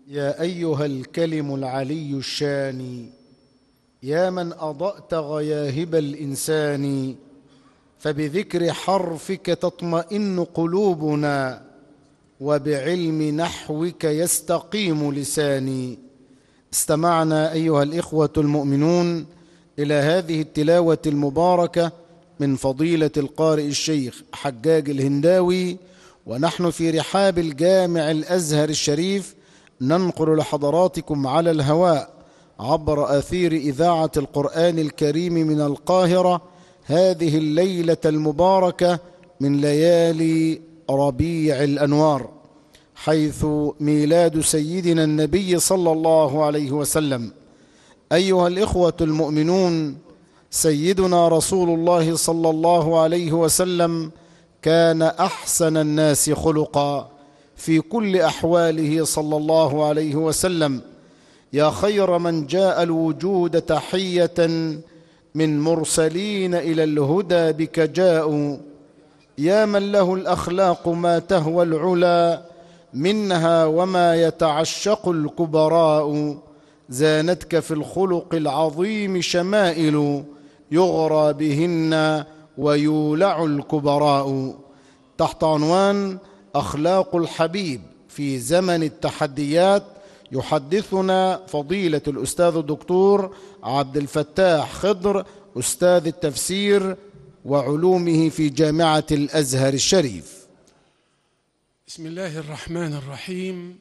يا أيها الكلم العلي الشان، يا من أضأت غياهب الإنسان، فبذكر حرفك تطمئن قلوبنا، وبعلم نحوك يستقيم لساني. استمعنا أيها الإخوة المؤمنون إلى هذه التلاوة المباركة من فضيلة القارئ الشيخ حجاج الهنداوي، ونحن في رحاب الجامع الأزهر الشريف ننقل لحضراتكم على الهواء عبر أثير إذاعة القرآن الكريم من القاهرة هذه الليلة المباركة من ليالي ربيع الأنوار، حيث ميلاد سيدنا النبي صلى الله عليه وسلم. أيها الإخوة المؤمنون، سيدنا رسول الله صلى الله عليه وسلم كان أحسن الناس خلقا في كل أحواله صلى الله عليه وسلم. يا خير من جاء الوجود تحية من مرسلين إلى الهدى بك جاءوا، يا من له الأخلاق ما تهوى العلا منها وما يتعشق الكبراء، زانتك في الخلق العظيم شمائل يغرى بهن ويولع الكبراء. تحت عنوان أخلاق الحبيب في زمن التحديات يحدثنا فضيلة الأستاذ الدكتور عبد الفتاح خضر، أستاذ التفسير وعلومه في جامعة الأزهر الشريف. بسم الله الرحمن الرحيم،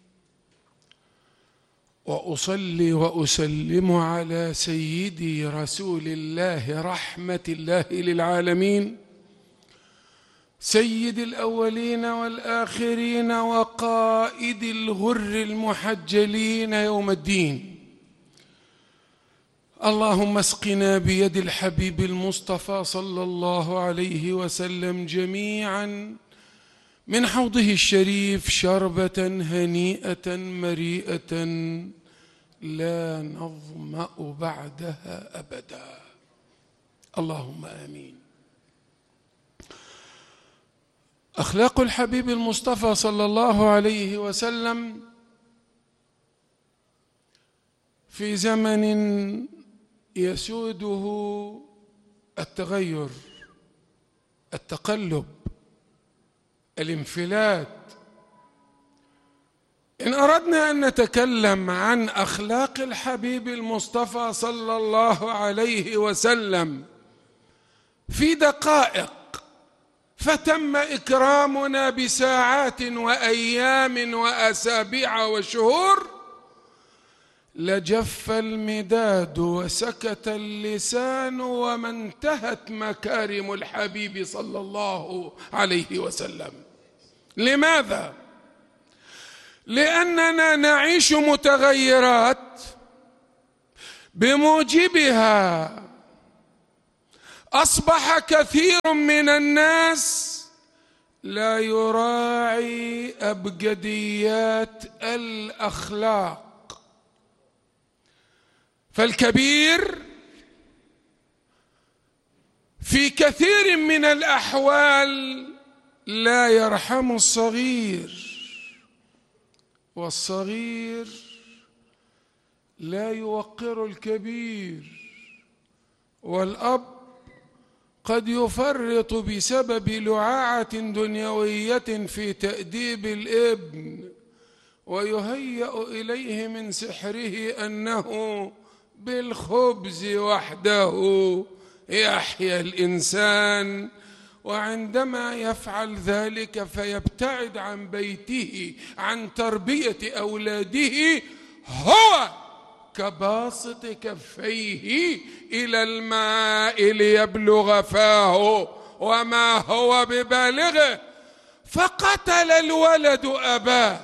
وأصلي وأسلم على سيدي رسول الله رحمة الله للعالمين، سيد الأولين والآخرين وقائد الغر المحجلين يوم الدين. اللهم اسقنا بيد الحبيب المصطفى صلى الله عليه وسلم جميعا من حوضه الشريف شربة هنيئة مريئة لا نظمأ بعدها أبدا، اللهم آمين. أخلاق الحبيب المصطفى صلى الله عليه وسلم في زمن يسوده التغير، التقلب، الانفلات. إن أردنا أن نتكلم عن أخلاق الحبيب المصطفى صلى الله عليه وسلم في دقائق، فتم إكرامنا بساعات وأيام وأسابيع وشهور، لجف المداد وسكت اللسان وما انتهت مكارم الحبيب صلى الله عليه وسلم. لماذا؟ لأننا نعيش متغيرات بموجبها أصبح كثير من الناس لا يراعي أبجديات الأخلاق، فالكبير في كثير من الأحوال لا يرحم الصغير، والصغير لا يوقر الكبير، والأب قد يفرط بسبب لعاعة دنيوية في تأديب الابن، ويهيأ إليه من سحره أنه بالخبز وحده يحيا الإنسان، وعندما يفعل ذلك فيبتعد عن بيته، عن تربية أولاده، هو كباسط كفيه إلى الماء ليبلغ فاه وما هو ببالغه، فقتل الولد أباه،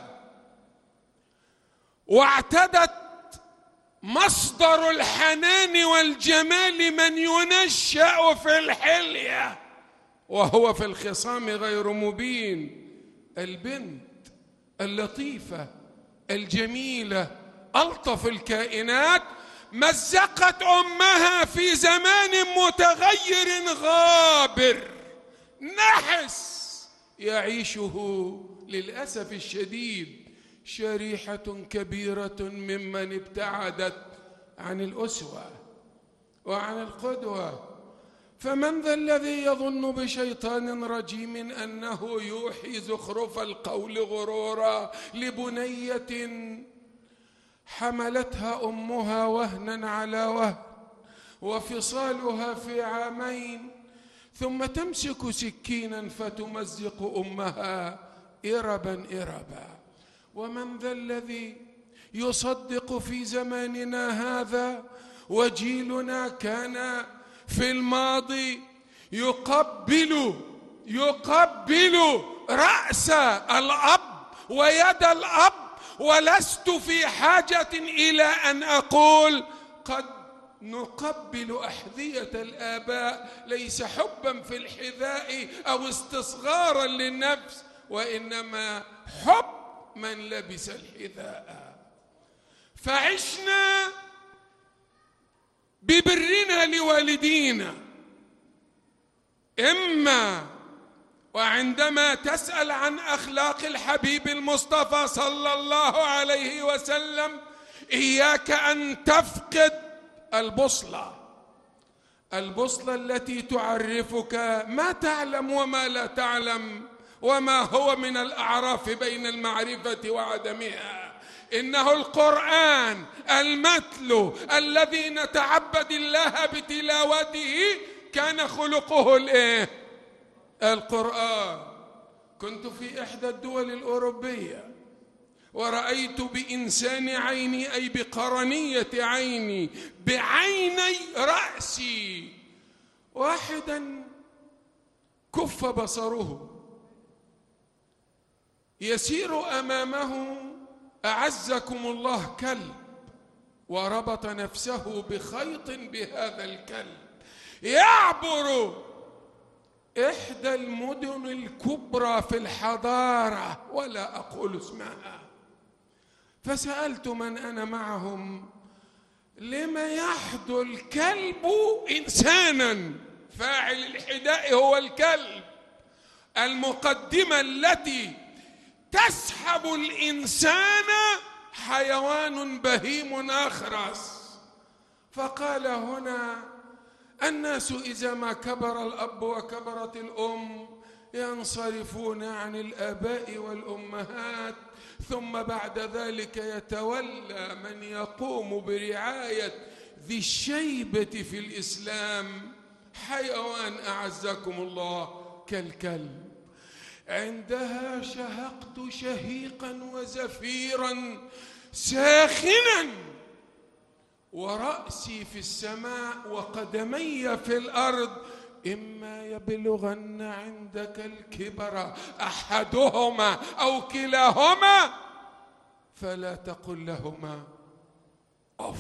واعتدت مصدر الحنان والجمال من ينشأ في الحلية وهو في الخصام غير مبين، البنت اللطيفة الجميلة ألطف الكائنات، مزقت أمها في زمان متغير غابر نحس يعيشه للأسف الشديد شريحة كبيرة ممن ابتعدت عن الأسوة وعن القدوة. فمن ذا الذي يظن بشيطان رجيم أنه يوحي زخرف القول غرورا لبنية حملتها أمها وهنا على وهن وفصالها في عامين، ثم تمسك سكينا فتمزق أمها إربا إربا. ومن ذا الذي يصدق في زماننا هذا وجيلنا كان في الماضي يقبل رأس الأب ويد الأب، ولست في حاجة إلى أن أقول قد نقبل أحذية الآباء، ليس حبا في الحذاء أو استصغارا للنفس، وإنما حب من لبس الحذاء. فعشنا ببرنا لوالدينا، إما وعندما تسأل عن أخلاق الحبيب المصطفى صلى الله عليه وسلم إياك أن تفقد البوصلة التي تعرفك ما تعلم وما لا تعلم، وما هو من الأعراف بين المعرفة وعدمها. إنه القرآن المتلو الذي نتعبد الله بتلاوته كان خلقه القرآن. كنت في إحدى الدول الأوروبية ورأيت بإنسان عيني، أي بقرنية عيني، بعيني رأسي، واحدا كف بصره يسير أمامه أعزكم الله كلب، وربط نفسه بخيط بهذا الكلب، يعبر إحدى المدن الكبرى في الحضارة ولا أقول اسمها. فسألت من أنا معهم: لما يحدو الكلب إنسانا؟ فاعل الحداء هو الكلب، المقدمة التي تسحب الإنسان حيوان بهيم أخرس. فقال: هنا الناس إذا ما كبر الأب وكبرت الأم ينصرفون عن الآباء والأمهات، ثم بعد ذلك يتولى من يقوم برعاية ذي الشيبة في الإسلام، حيوان أعزكم الله كالكلب. عندها شهقت شهيقا وزفيرا ساخنا، ورأسي في السماء وقدمي في الأرض: إما يبلغن عندك الكبر أحدهما أو كلاهما فلا تقل لهما أف.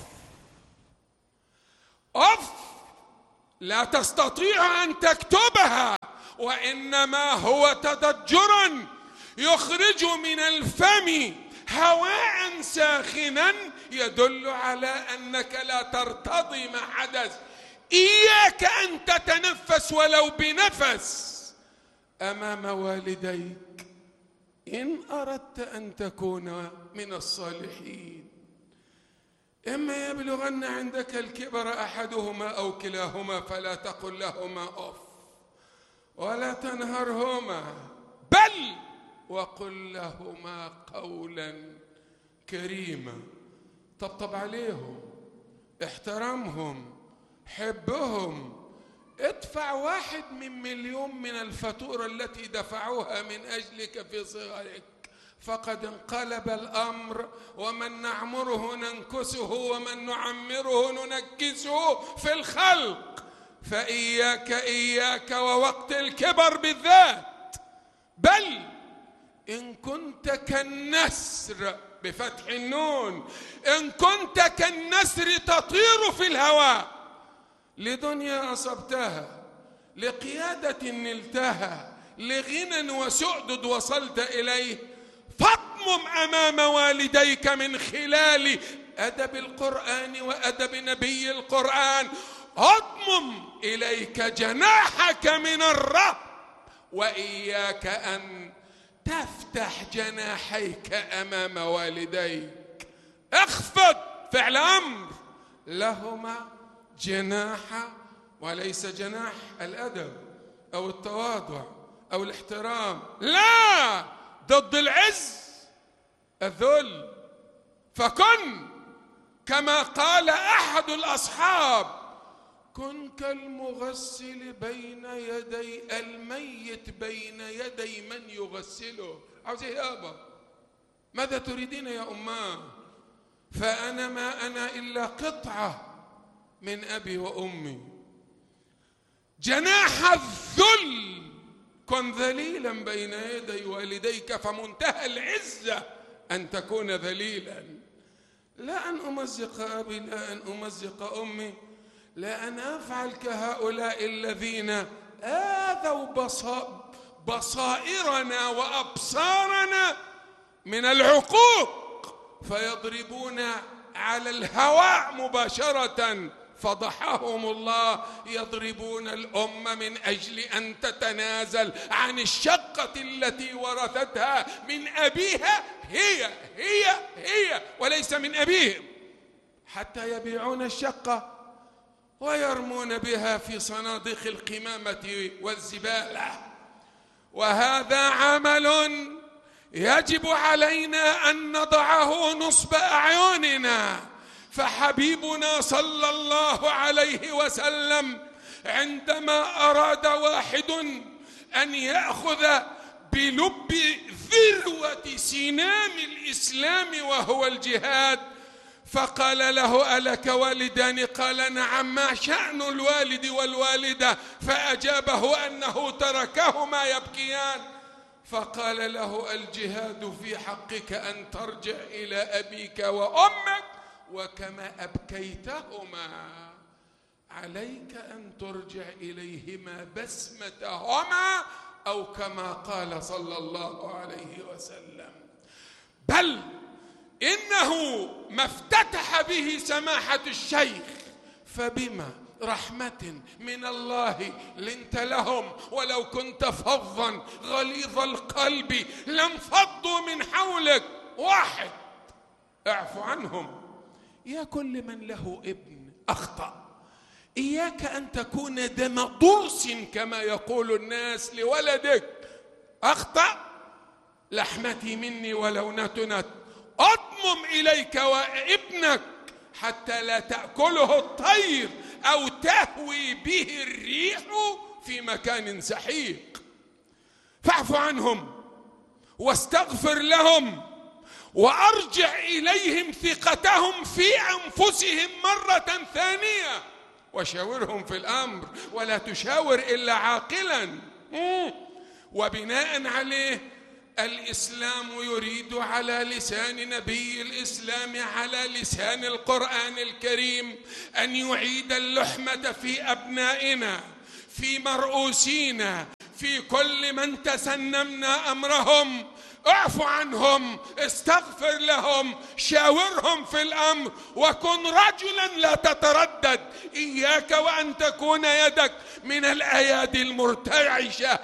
أف لا تستطيع أن تكتبها، وإنما هو تضجر يخرج من الفم هواء ساخنا يدل على أنك لا ترتضي ما حدث. إياك أن تتنفس ولو بنفس أمام والديك إن أردت أن تكون من الصالحين. إما يبلغن عندك الكبر أحدهما أو كلاهما فلا تقل لهما أف ولا تنهرهما، بل وقل لهما قولا كريما. طبطب عليهم، احترمهم، حبهم، ادفع 1 من مليون من الفاتورة التي دفعوها من أجلك في صغرك. فقد انقلب الأمر، ومن نعمره ننكسه ومن نعمره ننكسه في الخلق. فإياك ووقت الكبر بالذات. بل إن كنت كالنسر بفتح النون، إن كنت كالنسر تطير في الهواء لدنيا أصبتها، لقيادة نلتها، لغنى وسؤدد وصلت إليه، فاضمم أمام والديك من خلال أدب القرآن وأدب نبي القرآن. اضمم إليك جناحك من الرب، وإياك أن تفتح جناحيك أمام والديك، اخفض فعل أمر لهما جناح، وليس جناح الأدب أو التواضع أو الاحترام، لا، ضد العز الذل. فكن كما قال أحد الأصحاب: كن كالمغسل بين يدي الميت بين يدي من يغسله. عاوز ايه يابا؟ ماذا تريدين يا أماه؟ فأنا ما أنا إلا قطعة من أبي وأمي. جناح الذل، كن ذليلا بين يدي والديك، فمنتهى العزة أن تكون ذليلا. لا أن أمزق أبي، لا أن أمزق أمي، لا أن أفعل كهؤلاء الذين آذوا بصائرنا وأبصارنا من العقوق، فيضربون على الهواء مباشرة. فضحهم الله. يضربون الأمة من أجل أن تتنازل عن الشقة التي ورثتها من أبيها، هي وليس من أبيهم، حتى يبيعون الشقة ويرمون بها في صناديق القمامة والزبالة. وهذا عمل يجب علينا أن نضعه نصب أعيننا. فحبيبنا صلى الله عليه وسلم عندما أراد واحد أن يأخذ بلب ذروة سنام الإسلام وهو الجهاد، فقال له: ألك والدان؟ قال: نعم. ما شأن الوالد والوالدة؟ فأجابه أنه تركهما يبكيان. فقال له: الجهاد في حقك أن ترجع إلى أبيك وأمك، وكما أبكيتهما عليك أن ترجع إليهما بسمتهما، أو كما قال صلى الله عليه وسلم. بل إنه ما افتتح به سماحة الشيخ: فبما رحمة من الله لنت لهم، ولو كنت فظا غليظ القلب لانفضوا من حولك. واحد: اعف عنهم. يا كل من له ابن أخطأ، إياك أن تكون دم ضرس كما يقول الناس لولدك. أخطأ، لحمتي مني ولو نتنت، أضمم إليك وابنك حتى لا تأكله الطير أو تهوي به الريح في مكان سحيق. فاعف عنهم واستغفر لهم، وأرجع إليهم ثقتهم في أنفسهم مرة ثانية، وشاورهم في الأمر، ولا تشاور إلا عاقلا. وبناء عليه الإسلام يريد على لسان نبي الإسلام، على لسان القرآن الكريم، أن يعيد اللحمة في أبنائنا، في مرؤوسينا، في كل من تسنمنا أمرهم. اعف عنهم، استغفر لهم، شاورهم في الأمر، وكن رجلا لا تتردد. إياك وأن تكون يدك من الأيادي المرتعشة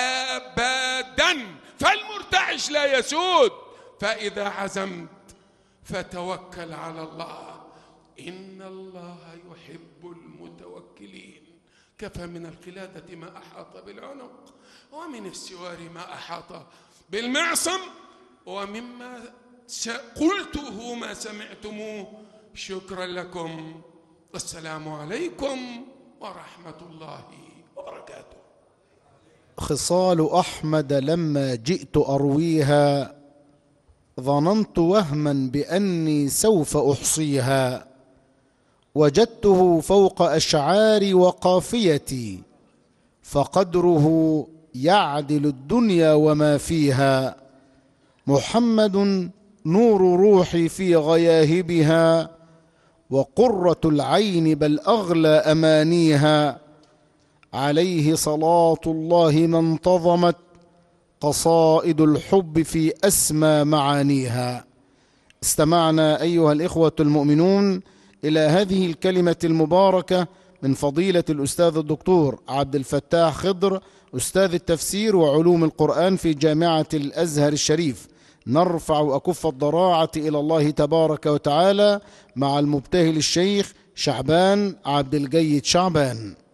أبدا، فالمرتعش لا يسود. فإذا عزمت فتوكل على الله، إن الله يحب المتوكلين. كفى من القلادة ما أحاط بالعنق، ومن السوار ما أحاط بالمعصم، ومما قلته ما سمعتموه. شكرا لكم، والسلام عليكم ورحمة الله وبركاته. خصال أحمد لما جئت أرويها، ظننت وهما بأني سوف أحصيها، وجدته فوق أشعاري وقافيتي، فقدره يعدل الدنيا وما فيها. محمد نور روحي في غياهبها، وقرة العين بل أغلى أمانيها. عليه صلاة الله ما انتظمت قصائد الحب في أسمى معانيها. استمعنا أيها الإخوة المؤمنون إلى هذه الكلمة المباركة من فضيلة الأستاذ الدكتور عبد الفتاح خضر، أستاذ التفسير وعلوم القرآن في جامعة الأزهر الشريف. نرفع أكف الضراعة إلى الله تبارك وتعالى مع المبتهل الشيخ شعبان عبد الجيد شعبان.